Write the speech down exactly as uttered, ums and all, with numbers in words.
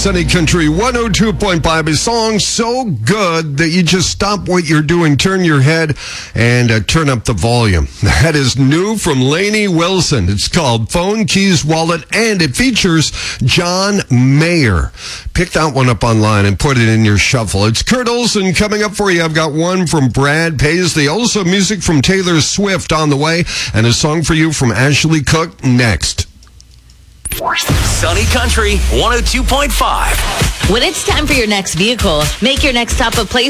Sunny Country one oh two point five. A song so good that you just stop what you're doing, turn your head, and uh, turn up the volume. That is new from Lainey Wilson. It's called Phone, Keys, Wallet, and it features John Mayer. Pick that one up online and put it in your shuffle. It's Kurt Olson coming up for you. I've got one from Brad Paisley. Also music from Taylor Swift on the way, and a song for you from Ashley Cook next. Sunny Country one oh two point five. When it's time for your next vehicle, make your next stop a place